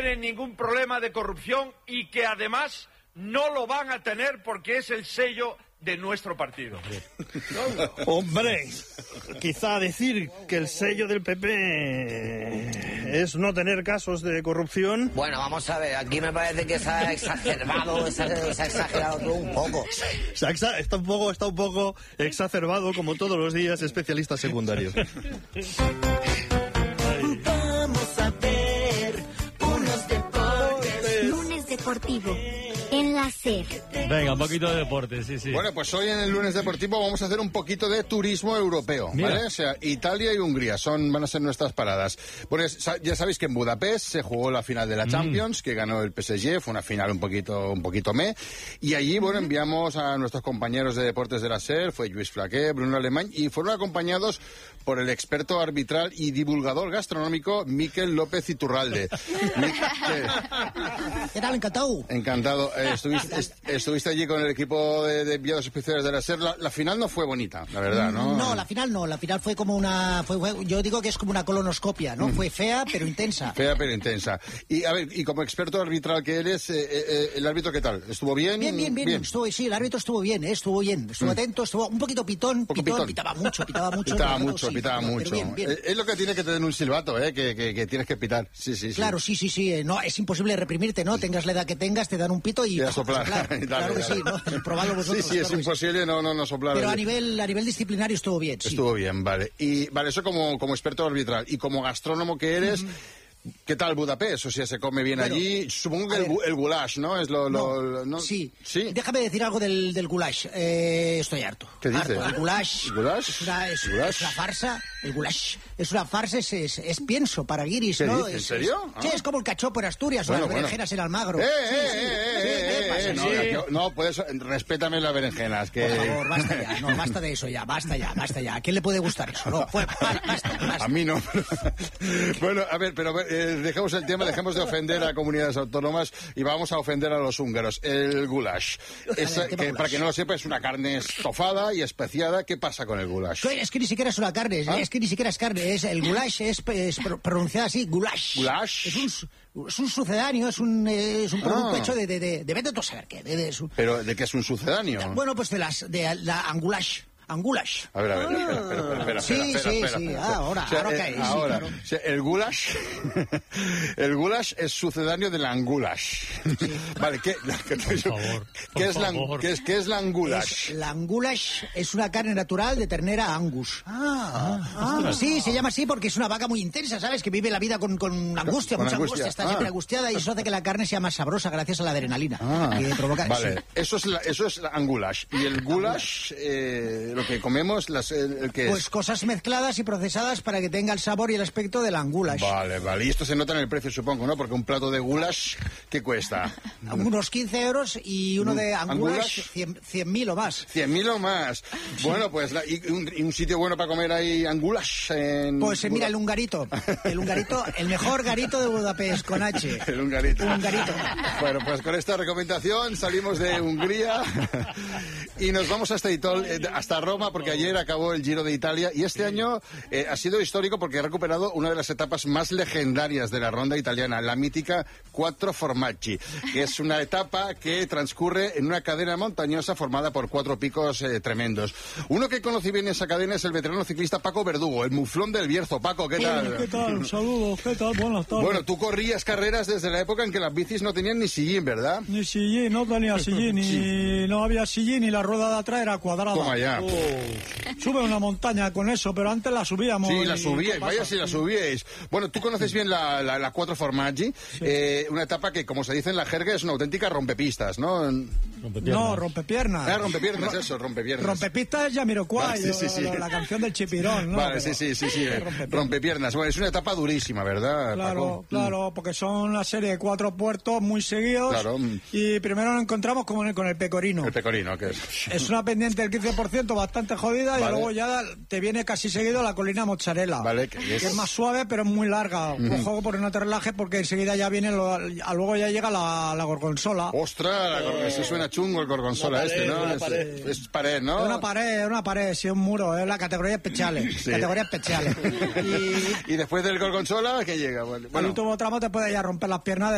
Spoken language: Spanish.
tienen ningún problema de corrupción y que además no lo van a tener porque es el sello de nuestro partido. Hombre, quizá decir que el sello del PP es no tener casos de corrupción. Bueno, vamos a ver, aquí me parece que se ha exacerbado, se ha exagerado todo un poco. Está un poco exacerbado, como todos los días, especialistas secundarios. Vamos a ver unos deportes. Lunes deportivo. En la SER. Venga, un poquito de deporte, sí. Bueno, pues hoy en el lunes deportivo vamos a hacer un poquito de turismo europeo, ¿vale? Mira. O sea, Italia y Hungría van a ser nuestras paradas. Bueno, ya sabéis que en Budapest se jugó la final de la Champions, que ganó el PSG, fue una final un poquito y allí, bueno, enviamos a nuestros compañeros de deportes de la SER, fue Lluís Flaquer, Bruno Alemany, y fueron acompañados por el experto arbitral y divulgador gastronómico Miquel López Iturralde. ¿Qué tal? Encantado. Encantado. Estuviste allí con el equipo de enviados especiales de la SER. La final no fue bonita, la verdad, ¿no? No, la final no. La final fue como yo digo que es como una colonoscopia, ¿no? Fue fea, pero intensa. Fea, pero intensa. Y, a ver, y como experto arbitral que eres, ¿el árbitro qué tal? ¿Estuvo bien? Bien. Sí, el árbitro estuvo bien, estuvo atento, estuvo un poquito pitón. Pitaba mucho. Pitaba mucho. Bien. Es lo que tiene que tener un silbato, que tienes que pitar. Sí. Claro, sí. No, es imposible reprimirte, ¿no? Tengas la edad que tengas, te dan un pito y... a soplar. Claro que sí, ¿no? Probadlo vosotros. Sí, es imposible no soplar. Pero a nivel disciplinario estuvo bien, sí. Estuvo bien, vale. Y vale, eso como experto arbitral. Y como gastrónomo que eres... ¿Qué tal Budapest? O sea, ¿se come bien allí? Supongo que el goulash, ¿no? Es ¿no? Sí. Déjame decir algo del goulash. Estoy harto. ¿Qué dices? El goulash es una farsa. El goulash es una farsa, es pienso para guiris, ¿no? ¿En serio? Sí, es como el cachopo en Asturias o las berenjenas en Almagro. No, puedes... Respétame las berenjenas. Por favor, basta ya. No, basta de eso ya. Basta ya. ¿A quién le puede gustar eso? No, basta. A mí no. Bueno, a ver, pero dejemos el tema, dejemos de ofender a comunidades autónomas y vamos a ofender a los húngaros. El goulash. Para que no lo sepa, es una carne estofada y especiada. ¿Qué pasa con el goulash? Es que ni siquiera es una carne, es que ni siquiera es carne. El goulash es pronunciado así, goulash. ¿Goulash? Es un sucedáneo, es un producto hecho de vete tú a saber qué. ¿Pero de qué es un sucedáneo? Bueno, pues de la angulash. Angulash. A ver, espera. Sí. Ahora cae. Ahora, claro. O sea, el goulash es sucedáneo de la angulash. Sí. Vale, ¿qué es la angulash? La angulash es una carne natural de ternera Angus. Sí, se llama así porque es una vaca muy intensa, ¿sabes? Que vive la vida con angustia, mucha angustia, está siempre angustiada y eso hace que la carne sea más sabrosa gracias a la adrenalina que provoca. Vale, sí. Eso es la angulash. Y el goulash, lo que comemos, pues cosas mezcladas y procesadas para que tenga el sabor y el aspecto de la angulash. Vale. Y esto se nota en el precio, supongo, ¿no? Porque un plato de goulash, ¿qué cuesta? Unos 15 euros y uno de angulash 100.000 o más. 100.000 o más. Bueno, pues, y un sitio bueno para comer ahí angulash pues mira, el Hungarito, el mejor garito de Budapest, con H. El Hungarito. Bueno, pues con esta recomendación salimos de Hungría y nos vamos hasta Roma, porque ayer acabó el Giro de Italia y este año ha sido histórico porque ha recuperado una de las etapas más legendarias de la ronda italiana, la mítica Quattro Formaggi, que es una etapa que transcurre en una cadena montañosa formada por 4 picos tremendos. Uno que conoce bien esa cadena es el veterano ciclista Paco Verdugo, el muflón del Bierzo. Paco, ¿qué tal? ¿Qué tal? Saludos, ¿qué tal? Buenas tardes. Bueno, tú corrías carreras desde la época en que las bicis no tenían ni sillín, ¿verdad? Ni sillín, no tenía sillín, no había sillín y la rueda de atrás era cuadrada. Toma ya. Sube una montaña con eso, pero antes la subíamos. Sí, la subíais, vaya si la subíais. Bueno, tú conoces bien la Quattro Formaggi, sí. Una etapa que, como se dice en la jerga, es una auténtica rompepistas, ¿no? No, rompepiernas. Rompepiernas, eso, rompepiernas. Rompepistas es Jamiroquai, la canción del Chipirón, ¿no? Vale, sí, rompepiernas. Bueno, es una etapa durísima, ¿verdad, Paco? Claro, porque son una serie de 4 puertos muy seguidos. Claro. Y primero nos encontramos con el Pecorino. El Pecorino, ¿qué es? Es una pendiente del 15%, bastante jodida, vale. Y luego ya te viene casi seguido la colina Mozzarella. Vale, que es más suave, pero es muy larga. Ojo, porque no te relajes, porque enseguida ya viene, luego ya llega la Gorgonzola. ¡Ostras! Se suena chungo el Gorgonzola ¿no? Es pared, ¿no? Una pared, sí, un muro, es la categoría especial. Sí. Categoría especial. Y después del Gorgonzola, ¿qué llega? Bueno. El último tramo te puede ya romper las piernas